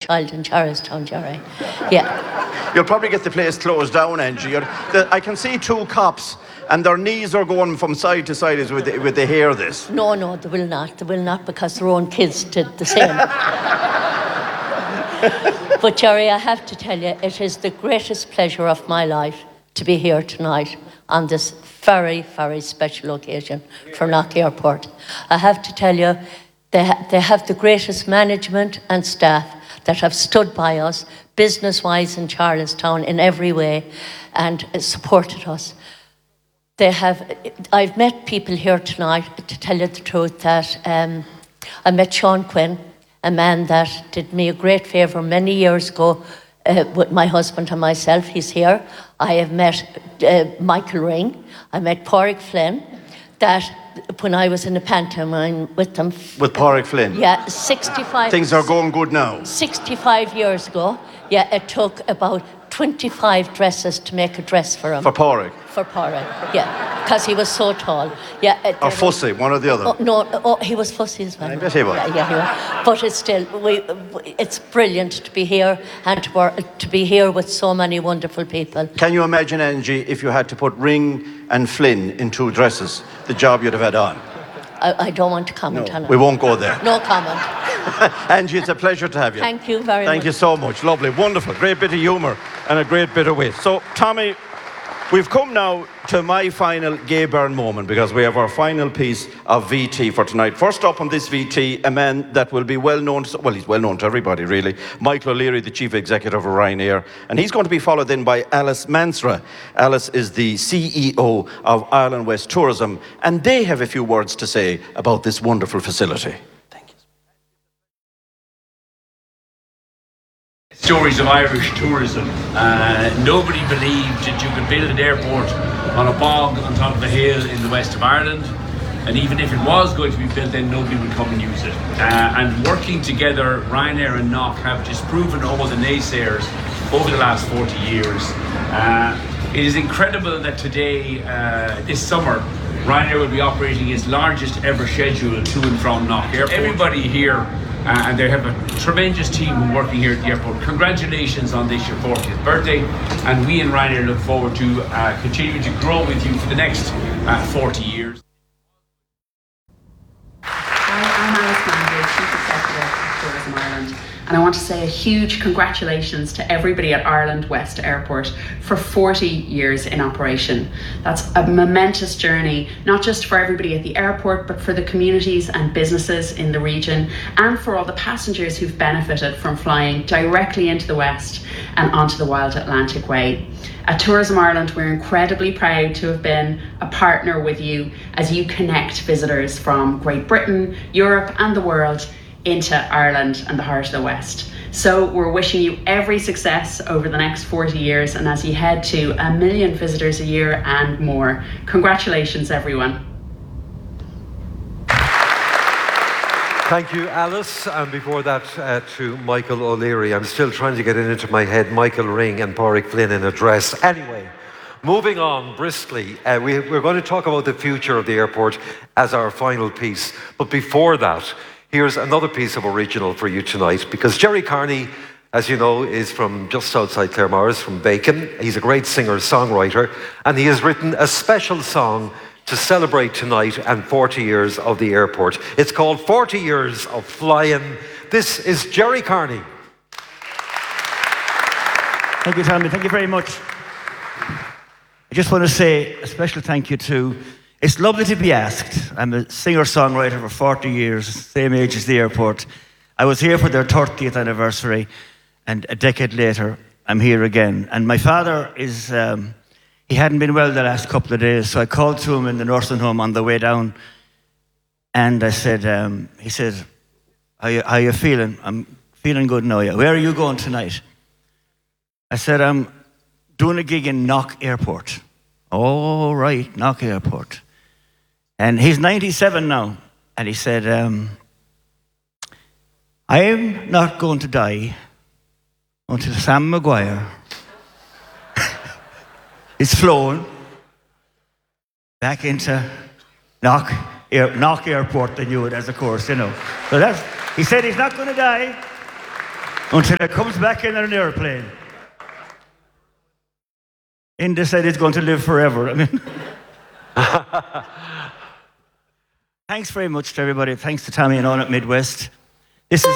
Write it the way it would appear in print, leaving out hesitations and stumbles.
child in Charlestown, Jerry. Yeah. You'll probably get the place closed down, Angie. I can see two cops, and their knees are going from side to side as with they hear this. No, they will not. They will not, because their own kids did the same. But Jerry, I have to tell you, it is the greatest pleasure of my life to be here tonight on this very, very special occasion for Knock Airport. I have to tell you, they have the greatest management and staff that have stood by us, business-wise in Charlestown in every way, and supported us. I've met people here tonight, to tell you the truth, that I met Sean Quinn, a man that did me a great favour many years ago with my husband and myself. He's here. I have met Michael Ring. I met Pádraig Flynn, that when I was in the pantomime with them. With Pádraig Flynn? Yeah, 65. Things are going good now. 65 years ago. Yeah, it took about 25 dresses to make a dress for him. For Pádraig? For Pádraig, yeah, because he was so tall. Yeah. Or fussy, one or the other? No, he was fussy as well. I bet he was. Yeah, he was. But it's still, it's brilliant to be here and to be here with so many wonderful people. Can you imagine, Angie, if you had to put Ring and Flynn in two dresses, the job you'd have had on? I don't want to comment on it. We won't go there. No comment. Angie, it's a pleasure to have you. Thank you very much. Thank you so much. Lovely, wonderful. Great bit of humour and a great bit of wit. So, Tommy, we've come now to my final Gay Byrne moment, because we have our final piece of VT for tonight. First up on this VT, a man that will be well known, well, he's well known to everybody really, Michael O'Leary, the Chief Executive of Ryanair, and he's going to be followed then by Alice Mansra. Alice is the CEO of Ireland West Tourism, and they have a few words to say about this wonderful facility. Stories of Irish tourism. Nobody believed that you could build an airport on a bog on top of a hill in the west of Ireland, and even if it was going to be built, then nobody would come and use it. And working together, Ryanair and Knock have disproven all the naysayers over the last 40 years. It is incredible that today, this summer, Ryanair will be operating its largest ever schedule to and from Knock Airport. Everybody here, and they have a tremendous team working here at the airport. Congratulations on this, your 40th birthday, and we in Ryanair look forward to continuing to grow with you for the next 40 years. I'm Alice Mansra, Chief Executive of Tourism Ireland, and I want to say a huge congratulations to everybody at Ireland West Airport for 40 years in operation. That's a momentous journey, not just for everybody at the airport, but for the communities and businesses in the region, and for all the passengers who've benefited from flying directly into the West and onto the Wild Atlantic Way. At Tourism Ireland, we're incredibly proud to have been a partner with you as you connect visitors from Great Britain, Europe and the world into Ireland and the heart of the West. So we're wishing you every success over the next 40 years, and as you head to 1 million visitors a year and more. Congratulations, everyone. Thank you, Alice. And before that, to Michael O'Leary. I'm still trying to get it into my head, Michael Ring and Pádraig Flynn in a dress. Anyway, moving on briskly, we're going to talk about the future of the airport as our final piece. But before that, here's another piece of original for you tonight, because Gerry Carney, as you know, is from just outside Claremorris, from Bacon. He's a great singer-songwriter, and he has written a special song to celebrate tonight and 40 years of the airport. It's called 40 Years of Flying. This is Gerry Carney. Thank you, Tommy. Thank you very much. I just want to say a special thank you to, it's lovely to be asked. I'm a singer-songwriter for 40 years, same age as the airport. I was here for their 30th anniversary, and a decade later, I'm here again. And my father is, he hadn't been well the last couple of days, so I called to him in the nursing home on the way down, and I said, he said, how you feeling? I'm feeling good now, yeah. Where are you going tonight? I said, I'm doing a gig in Knock Airport. Oh, right, Knock Airport. And he's 97 now, and he said, I'm not going to die until Sam Maguire is flown back into Knock Airport, they knew it as, of course, you know. So that's, he said he's not going to die until it comes back in an airplane. Inda said he's going to live forever. I mean, thanks very much to everybody. Thanks to Tommy and all at Midwest. This is